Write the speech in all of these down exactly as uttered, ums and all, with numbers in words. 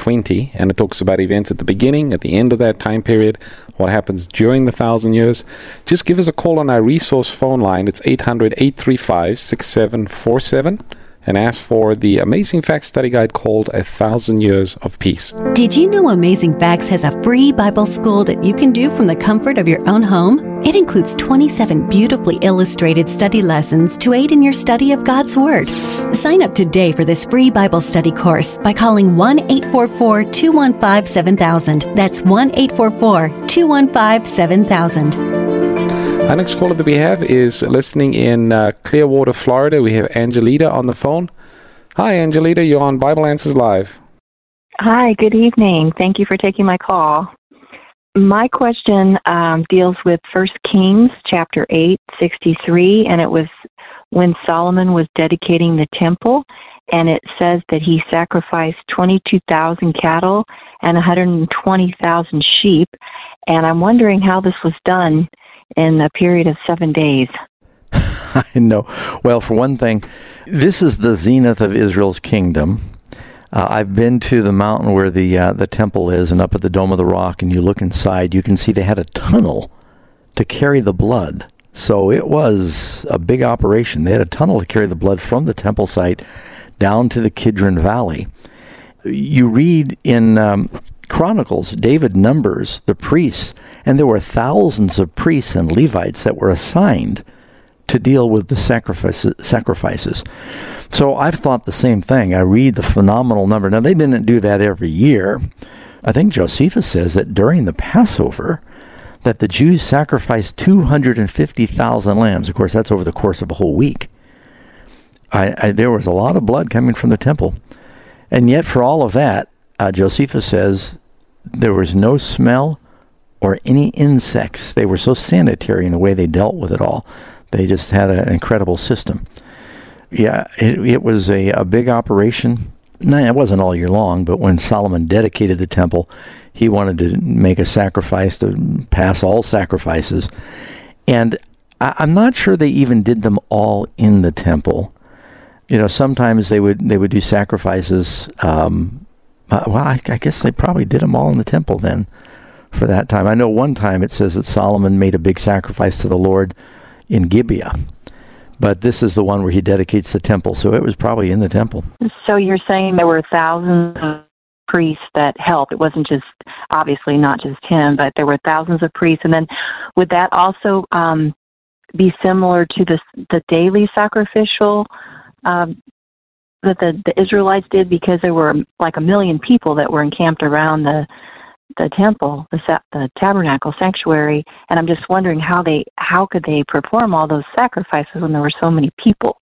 twenty, and it talks about events at the beginning, at the end of that time period, what happens during the thousand years. Just give us a call on our resource phone line. It's eight hundred, eight three five, six seven four seven. And ask for the Amazing Facts study guide called A Thousand Years of Peace. Did you know Amazing Facts has a free Bible school that you can do from the comfort of your own home? It includes twenty-seven beautifully illustrated study lessons to aid in your study of God's Word. Sign up today for this free Bible study course by calling one eight four four, two one five, seven thousand. That's one eight four four, two one five, seven thousand. Our next caller that we have is listening in uh, Clearwater, Florida. We have Angelita on the phone. Hi, Angelita. You're on Bible Answers Live. Hi, good evening. Thank you for taking my call. My question um, deals with First Kings chapter eight, sixty-three, and it was when Solomon was dedicating the temple, and it says that he sacrificed twenty-two thousand cattle and one hundred twenty thousand sheep, and I'm wondering how this was done in a period of seven days. I know. Well, for one thing, this is the zenith of Israel's kingdom. Uh, I've been to the mountain where the uh, the temple is, and up at the Dome of the Rock, and you look inside, you can see they had a tunnel to carry the blood. So it was a big operation. They had a tunnel to carry the blood from the temple site down to the Kidron Valley. You read in um, Chronicles, David numbers the priests, and there were thousands of priests and Levites that were assigned to deal with the sacrifices. sacrifices. So I've thought the same thing. I read the phenomenal number. Now, they didn't do that every year. I think Josephus says that during the Passover, that the Jews sacrificed two hundred fifty thousand lambs. Of course, that's over the course of a whole week. I, I, there was a lot of blood coming from the temple. And yet, for all of that, uh, Josephus says there was no smell or any insects. They were so sanitary in the way they dealt with it all. They just had an incredible system. Yeah, it, it was a, a big operation. No, it wasn't all year long, but when Solomon dedicated the temple, he wanted to make a sacrifice to pass all sacrifices. And I, I'm not sure they even did them all in the temple. You know, sometimes they would they would do sacrifices. Um, uh, well, I, I guess they probably did them all in the temple then for that time. I know one time it says that Solomon made a big sacrifice to the Lord in Gibeah. But this is the one where he dedicates the temple, so it was probably in the temple. So you're saying there were thousands of priests that helped. It wasn't just, obviously not just him, but there were thousands of priests. And then would that also um, be similar to the, the daily sacrificial um, that the, the Israelites did? Because there were like a million people that were encamped around the the temple, the, the tabernacle sanctuary, and I'm just wondering how they how could they perform all those sacrifices when there were so many people?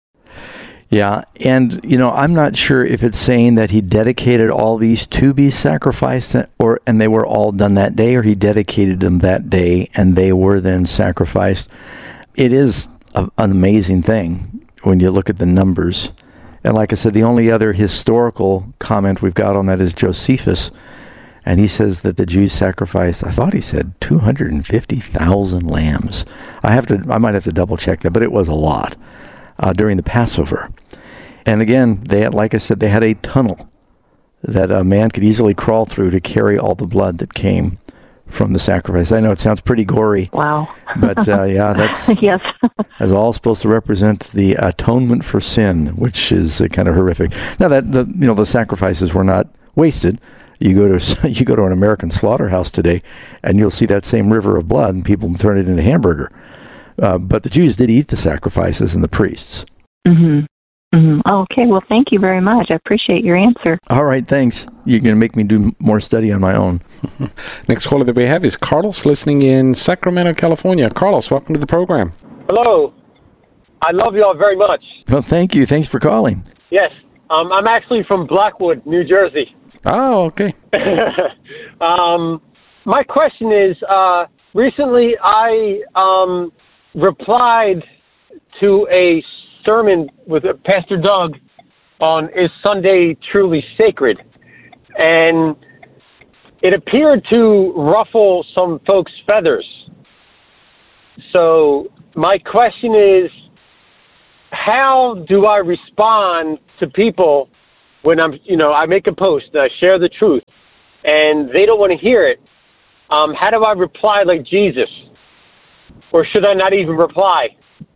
Yeah, and you know, I'm not sure if it's saying that he dedicated all these to be sacrificed, or and they were all done that day, or he dedicated them that day and they were then sacrificed. It is a, an amazing thing when you look at the numbers. And like I said, the only other historical comment we've got on that is Josephus. And he says that the Jews sacrificed, I thought he said two hundred fifty thousand lambs. I have to, I might have to double check that, but it was a lot uh, during the Passover. And again, they had, like I said, they had a tunnel that a man could easily crawl through to carry all the blood that came from the sacrifice. I know it sounds pretty gory. Wow. But uh, yeah, that's, yes. that's all supposed to represent the atonement for sin, which is uh, kind of horrific. Now that, the, you know, the sacrifices were not wasted. You go to you go to an American slaughterhouse today, and you'll see that same river of blood, and people turn it into hamburger. Uh, but the Jews did eat the sacrifices and the priests. Mm-hmm. Mm-hmm. Okay, well, thank you very much. I appreciate your answer. All right, thanks. You're going to make me do more study on my own. Next caller that we have is Carlos, listening in Sacramento, California. Carlos, welcome to the program. Hello. I love you all very much. Well, thank you. Thanks for calling. Yes. Um, I'm actually from Blackwood, New Jersey. Oh, okay. um, my question is, uh, recently I um, replied to a sermon with Pastor Doug on Is Sunday Truly Sacred? And it appeared to ruffle some folks' feathers. So my question is, how do I respond to people when I'm, you know, I make a post and I share the truth, and they don't want to hear it, um, how do I reply like Jesus? Or should I not even reply?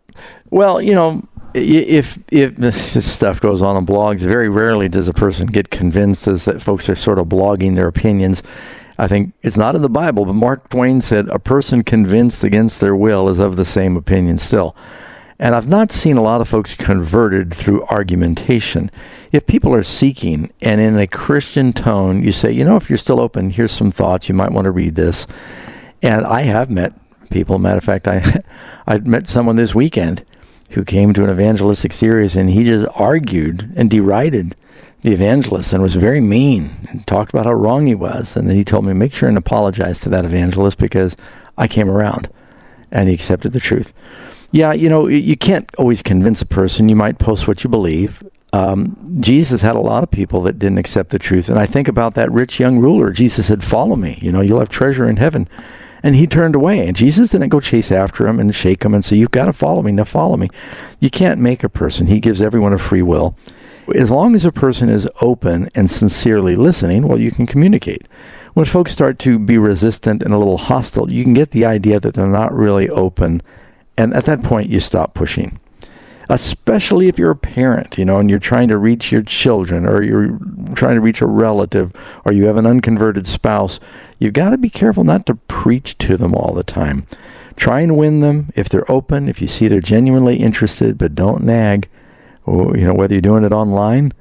Well, you know, if if this stuff goes on on blogs, very rarely does a person get convinced as that folks are sort of blogging their opinions. I think it's not in the Bible, but Mark Twain said, a person convinced against their will is of the same opinion still. And I've not seen a lot of folks converted through argumentation. If people are seeking, and in a Christian tone, you say, you know, if you're still open, here's some thoughts, you might want to read this. And I have met people, matter of fact, I I met someone this weekend who came to an evangelistic series, and he just argued and derided the evangelist and was very mean and talked about how wrong he was. And then he told me, make sure and apologize to that evangelist because I came around, and he accepted the truth. Yeah, you know, you can't always convince a person. You might post what you believe. Um, Jesus had a lot of people that didn't accept the truth. And I think about that rich young ruler. Jesus said, follow me. You know, you'll have treasure in heaven. And he turned away. And Jesus didn't go chase after him and shake him and say, you've got to follow me. Now follow me. You can't make a person. He gives everyone a free will. As long as a person is open and sincerely listening, well, you can communicate. When folks start to be resistant and a little hostile, you can get the idea that they're not really open. And at that point, you stop pushing. Especially if you're a parent, you know, and you're trying to reach your children, or you're trying to reach a relative, or you have an unconverted spouse, you've got to be careful not to preach to them all the time. Try and win them if they're open, if you see they're genuinely interested, but don't nag. Or, you know, whether you're doing it online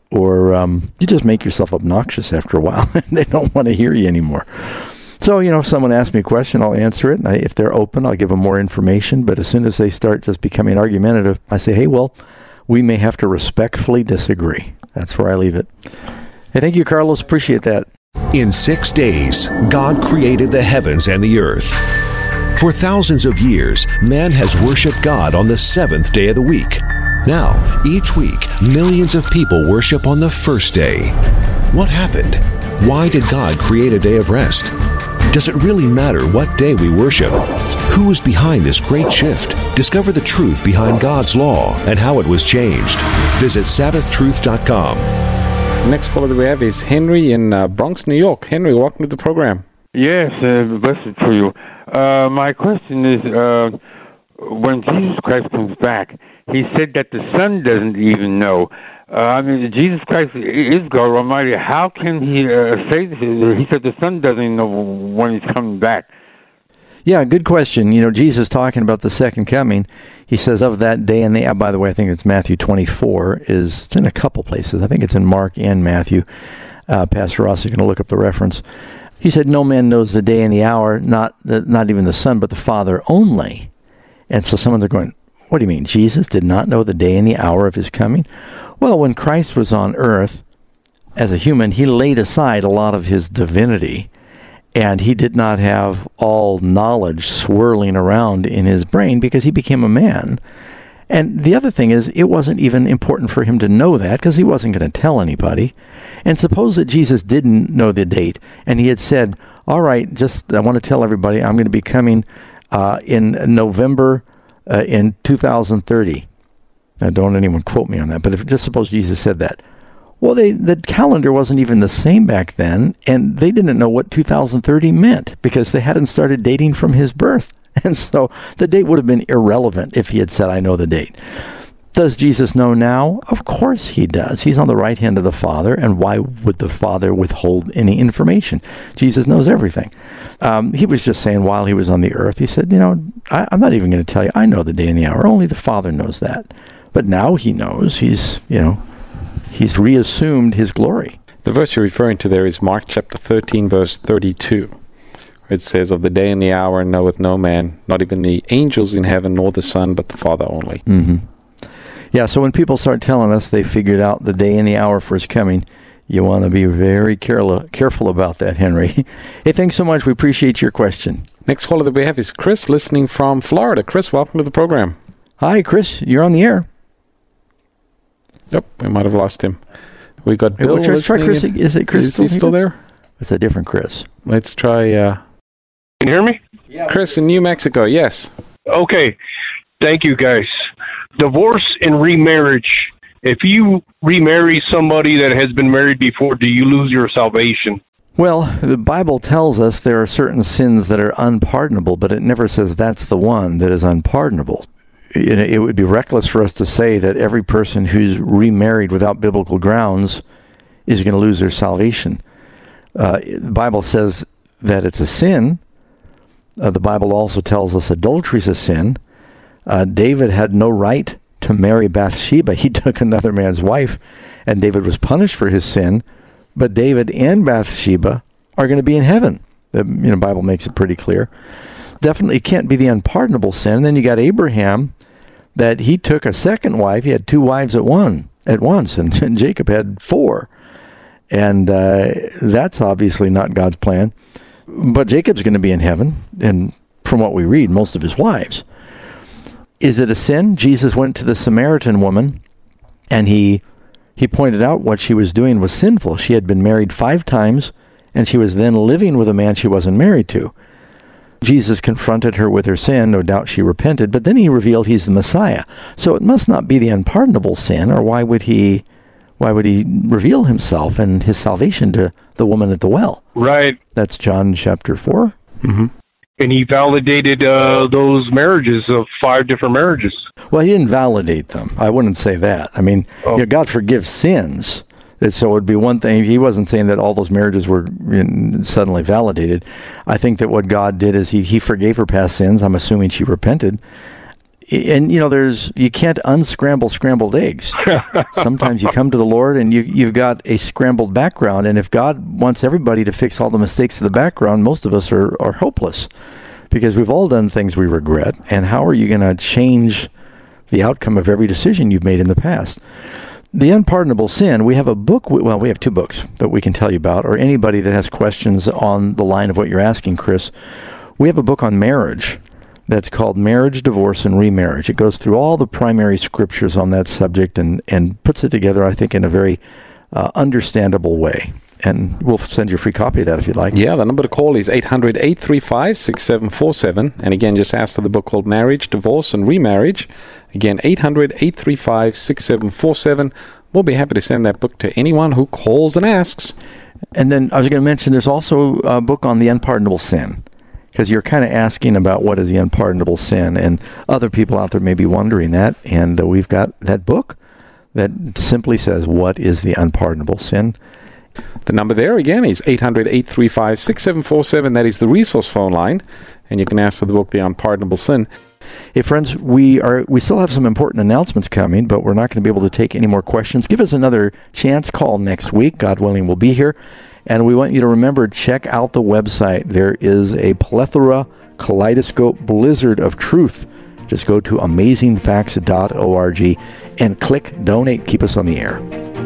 or um, you just make yourself obnoxious after a while and they don't want to hear you anymore. So, you know, if someone asks me a question, I'll answer it. And I, if they're open, I'll give them more information. But as soon as they start just becoming argumentative, I say, hey, well, we may have to respectfully disagree. That's where I leave it. Hey, thank you, Carlos. Appreciate that. In six days, God created the heavens and the earth. For thousands of years, man has worshiped God on the seventh day of the week. Now, each week, millions of people worship on the first day. What happened? Why did God create a day of rest? Does it really matter what day we worship? Who is behind this great shift? Discover the truth behind God's law and how it was changed. Visit Sabbath Truth dot com. Next caller that we have is Henry in uh, Bronx, New York. Henry, welcome to the program. Yes, uh, blessed to you. Uh, my question is, uh, when Jesus Christ comes back, he said that the Son doesn't even know. Uh, I mean, Jesus Christ is God Almighty. How can he uh, say this? He said the Son doesn't know when he's coming back. Yeah, good question. You know, Jesus talking about the second coming, he says of that day and the hour. By the way, I think it's Matthew twenty-four. Is it's in a couple places. I think it's in Mark and Matthew. Uh, Pastor Ross is going to look up the reference. He said, no man knows the day and the hour, not the, not even the Son, but the Father only. And so some of them are going, what do you mean? Jesus did not know the day and the hour of his coming? Well, when Christ was on earth as a human, he laid aside a lot of his divinity, and he did not have all knowledge swirling around in his brain because he became a man. And the other thing is, it wasn't even important for him to know that because he wasn't going to tell anybody. And suppose that Jesus didn't know the date, and he had said, all right, just I want to tell everybody I'm going to be coming uh, in November uh, in two thousand thirty. Now, don't anyone quote me on that, but if, just suppose Jesus said that. Well, they, the calendar wasn't even the same back then, and they didn't know what two thousand thirty meant because they hadn't started dating from his birth. And so the date would have been irrelevant if he had said, I know the date. Does Jesus know now? Of course he does. He's on the right hand of the Father, and why would the Father withhold any information? Jesus knows everything. Um, he was just saying while he was on the earth, he said, you know, I, I'm not even going to tell you, I know the day and the hour. Only the Father knows that. But now he knows. He's, you know, he's reassumed his glory. The verse you're referring to there is Mark chapter thirteen, verse thirty-two. It says, of the day and the hour knoweth no man, not even the angels in heaven, nor the Son, but the Father only. Mm-hmm. Yeah, so when people start telling us they figured out the day and the hour for his coming, you want to be very careful, careful about that, Henry. Hey, thanks so much. We appreciate your question. Next caller that we have is Chris, listening from Florida. Chris, welcome to the program. Hi, Chris. You're on the air. Yep, we might have lost him. We got hey, Bill well, let's try Chris. Is it Chris is still, he still there? It's a different Chris. Let's try... Uh, Can you hear me? Yeah. Chris in New Mexico, yes. Okay. Thank you, guys. Divorce and remarriage if you remarry somebody that has been married before, do you lose your salvation? Well, the Bible tells us there are certain sins that are unpardonable, but it never says that's the one that is unpardonable. It would be reckless for us to say that every person who's remarried without biblical grounds is going to lose their salvation. Uh, the Bible says that it's a sin. Uh, the Bible also tells us adultery is a sin. Uh, David had no right to marry Bathsheba. He took another man's wife, and David was punished for his sin. But David and Bathsheba are going to be in heaven. The you know, Bible makes it pretty clear. Definitely it can't be the unpardonable sin. And then you got Abraham, that he took a second wife. He had two wives at one at once, and, and Jacob had four. And uh, that's obviously not God's plan. But Jacob's going to be in heaven, and from what we read, most of his wives. Is it a sin? Jesus went to the Samaritan woman, and he he pointed out what she was doing was sinful. She had been married five times, and she was then living with a man she wasn't married to. Jesus confronted her with her sin. No doubt she repented, but then he revealed he's the Messiah. So it must not be the unpardonable sin, or why would he why would he reveal himself and his salvation to the woman at the well? Right. That's John chapter four. Mm-hmm. And he validated uh, those marriages of five different marriages. Well, he didn't validate them. I wouldn't say that. I mean, oh. you know, God forgives sins. So it would be one thing. He wasn't saying that all those marriages were suddenly validated. I think that what God did is he, he forgave her past sins. I'm assuming she repented. And, you know, there's you can't unscramble scrambled eggs. Sometimes you come to the Lord and you, you've got a scrambled background. And if God wants everybody to fix all the mistakes of the background, most of us are, are hopeless because we've all done things we regret. And how are you going to change the outcome of every decision you've made in the past? The unpardonable sin, we have a book, well, we have two books that we can tell you about, or anybody that has questions on the line of what you're asking, Chris. We have a book on marriage that's called Marriage, Divorce, and Remarriage. It goes through all the primary scriptures on that subject and, and puts it together, I think, in a very uh, understandable way. And we'll send you a free copy of that if you'd like. Yeah, the number to call is eight hundred, eight three five, six seven four seven. And again, just ask for the book called Marriage, Divorce, and Remarriage. Again, eight hundred, eight three five, six seven four seven. We'll be happy to send that book to anyone who calls and asks. And then I was going to mention there's also a book on the unpardonable sin, because you're kind of asking about what is the unpardonable sin, and other people out there may be wondering that. And uh, we've got that book that simply says, what is the unpardonable sin? The number there again is eight hundred, eight three five, six seven four seven. That is the resource phone line. And you can ask for the book, The Unpardonable Sin. Hey, friends, we are we still have some important announcements coming, but we're not going to be able to take any more questions. Give us another chance. Call next week. God willing, we'll be here. And we want you to remember, check out the website. There is a plethora, kaleidoscope, blizzard of truth. Just go to amazing facts dot org and click donate. Keep us on the air.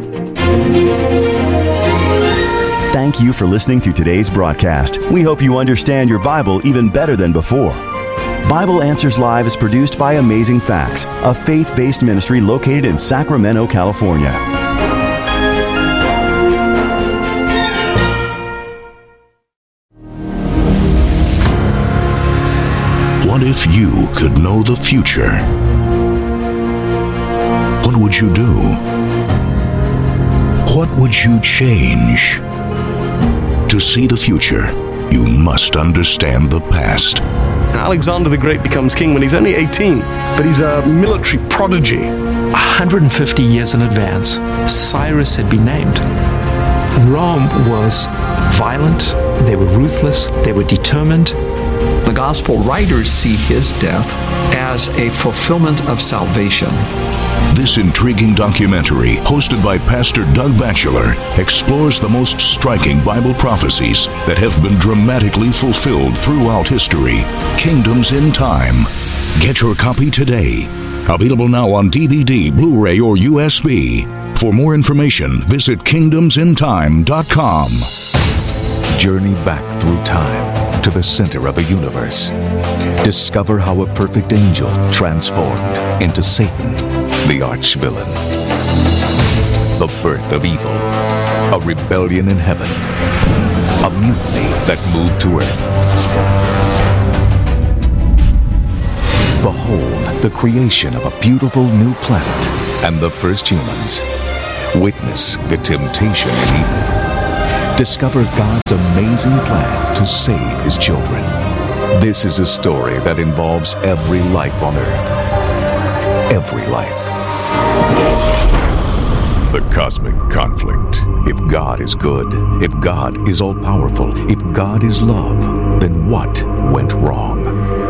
Thank you for listening to today's broadcast. We hope you understand your Bible even better than before. Bible Answers Live is produced by Amazing Facts, a faith-based ministry located in Sacramento, California. What if you could know the future? What would you do? What would you change? To see the future, you must understand the past. Alexander the Great becomes king when he's only eighteen, but he's a military prodigy. one hundred fifty years in advance, Cyrus had been named. Rome was violent, they were ruthless, they were determined. The gospel writers see his death as a fulfillment of salvation. This intriguing documentary, hosted by Pastor Doug Batchelor, explores the most striking Bible prophecies that have been dramatically fulfilled throughout history. Kingdoms in Time. Get your copy today. Available now on D V D, Blu-ray, or U S B. For more information, visit kingdoms in time dot com. Journey back through time to the center of a universe. Discover how a perfect angel transformed into Satan, the arch-villain. The birth of evil, a rebellion in heaven, a mutiny that moved to earth. Behold the creation of a beautiful new planet and the first humans. Witness the temptation in Eden. Discover God's amazing plan to save His children. This is a story that involves every life on earth. Every life. The cosmic conflict. If God is good, if God is all-powerful, if God is love, then what went wrong?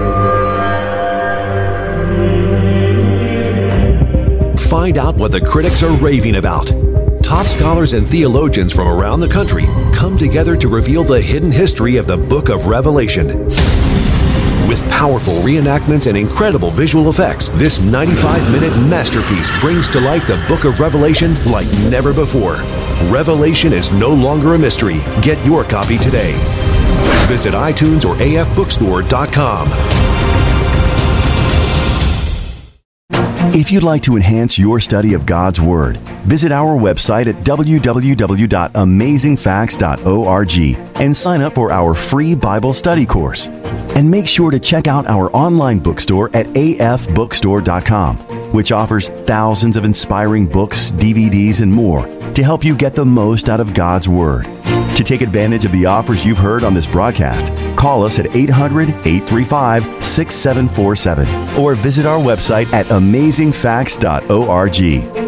Find out what the critics are raving about. Top scholars and theologians from around the country come together to reveal the hidden history of the Book of Revelation. With powerful reenactments and incredible visual effects, this ninety-five minute masterpiece brings to life the Book of Revelation like never before. Revelation is no longer a mystery. Get your copy today. Visit iTunes or A F bookstore dot com. If you'd like to enhance your study of God's Word, visit our website at w w w dot amazing facts dot org and sign up for our free Bible study course. And make sure to check out our online bookstore at A F bookstore dot com, which offers thousands of inspiring books, D V Ds, and more to help you get the most out of God's Word. To take advantage of the offers you've heard on this broadcast, call us at eight hundred, eight three five, six seven four seven or visit our website at amazing facts dot org.